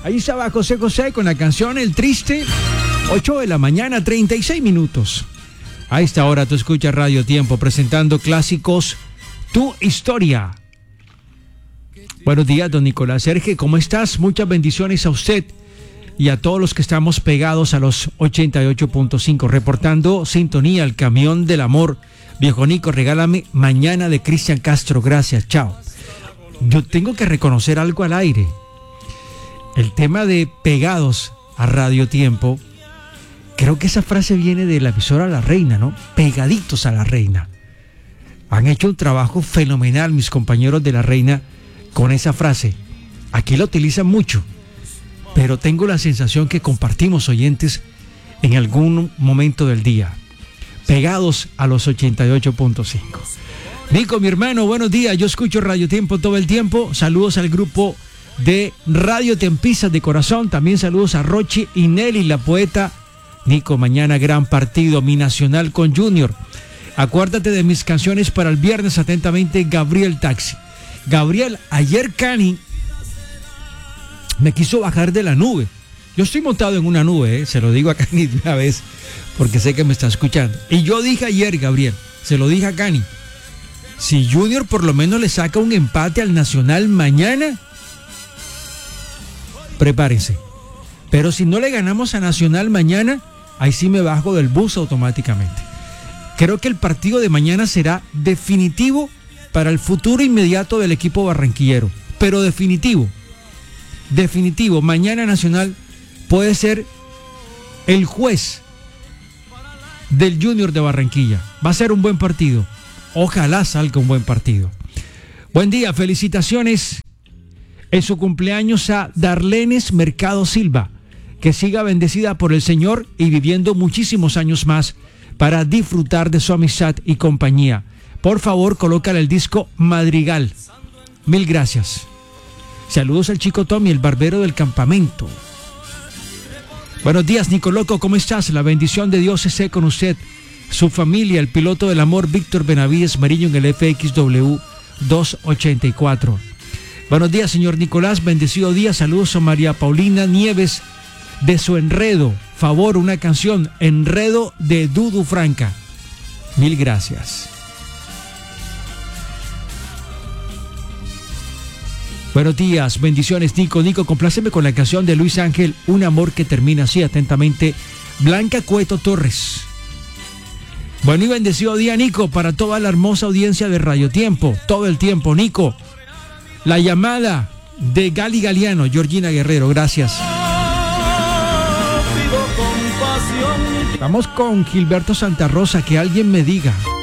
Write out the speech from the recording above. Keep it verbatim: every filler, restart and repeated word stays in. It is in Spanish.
Ahí estaba José José con la canción El Triste. ocho de la mañana, treinta y seis minutos. A esta hora tú escuchas Radio Tiempo presentando clásicos Tu Historia. Buenos días, don Nicolás Serge, ¿cómo estás? Muchas bendiciones a usted y a todos los que estamos pegados a los ochenta y ocho punto cinco, reportando sintonía, el camión del amor. Viejo Nico, regálame Mañana de Cristian Castro, gracias, chao. Yo tengo que reconocer algo al aire. El tema de pegados a Radio Tiempo, creo que esa frase viene de la emisora La Reina, ¿no? Pegaditos a La Reina. Han hecho un trabajo fenomenal mis compañeros de La Reina con esa frase. Aquí la utilizan mucho, pero tengo la sensación que compartimos oyentes en algún momento del día. Pegados a los ochenta y ocho punto cinco. Nico, mi hermano, buenos días. Yo escucho Radio Tiempo todo el tiempo. Saludos al grupo de Radio Tempisas de corazón. También saludos a Rochi y Nelly, la poeta. Nico, mañana gran partido, mi Nacional con Junior. Acuérdate de mis canciones para el viernes. Atentamente, Gabriel Taxi. Gabriel, ayer Cani me quiso bajar de la nube. Yo estoy montado en una nube, ¿eh? Se lo digo a Cani de una vez, porque sé que me está escuchando. Y yo dije ayer, Gabriel, se lo dije a Cani, si Junior por lo menos le saca un empate al Nacional mañana, prepárense. Pero si no le ganamos a Nacional mañana, ahí sí me bajo del bus automáticamente. Creo que el partido de mañana será definitivo para el futuro inmediato del equipo barranquillero. Pero definitivo. Definitivo. Mañana Nacional puede ser el juez del Junior de Barranquilla. Va a ser un buen partido. Ojalá salga un buen partido. Buen día, felicitaciones en su cumpleaños a Darlenes Mercado Silva. Que siga bendecida por el Señor y viviendo muchísimos años más para disfrutar de su amistad y compañía. Por favor, colócale el disco Madrigal. Mil gracias. Saludos al chico Tommy, el barbero del campamento. Buenos días, Nico Loco, ¿cómo estás? La bendición de Dios esté con usted, su familia, el piloto del amor Víctor Benavides Mariño en el F X W doscientos ochenta y cuatro. Buenos días, señor Nicolás, bendecido día. Saludos a María Paulina Nieves de Su Enredo. Favor, una canción, Enredo de Dudu Franca. Mil gracias. Buenos días, bendiciones, Nico. Nico, compláceme con la canción de Luis Ángel, Un amor que termina así. Atentamente, Blanca Cueto Torres. Bueno y bendecido día, Nico, para toda la hermosa audiencia de Radio Tiempo. Todo el tiempo, Nico. La llamada de Gali Galeano, Georgina Guerrero, gracias. Vamos con Gilberto Santa Rosa, que alguien me diga.